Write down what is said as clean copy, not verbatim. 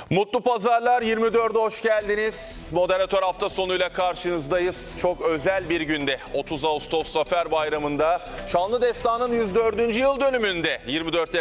Mutlu pazarlar, 24'e hoş geldiniz. Moderatör hafta sonuyla karşınızdayız. Çok özel bir günde, 30 Ağustos Zafer Bayramı'nda, Şanlı Destan'ın 104. yıl dönümünde 24